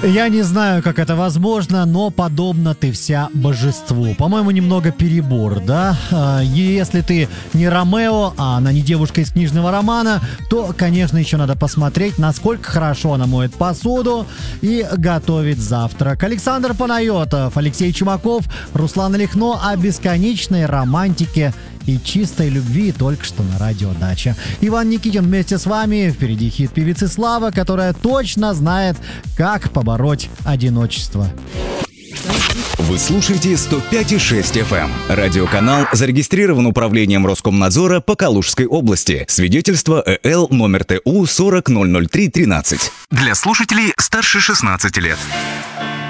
Я не знаю, как это возможно, но подобно ты вся божеству. По-моему, немного перебор, да? Если ты не Ромео, а она не девушка из книжного романа, то, конечно, еще надо посмотреть, насколько хорошо она моет посуду и готовит завтрак. Александр Панайотов, Алексей Чумаков, Руслан Лихно о бесконечной романтике и чистой любви только что на радио Дача. Иван Никитин вместе с вами. Впереди хит певицы Слава, которая точно знает, как побороть одиночество. Вы слушаете 105,6 FM. Радиоканал зарегистрирован управлением Роскомнадзора по Калужской области. Свидетельство ЭЛ номер ТУ 40 003 13. Для слушателей старше 16 лет.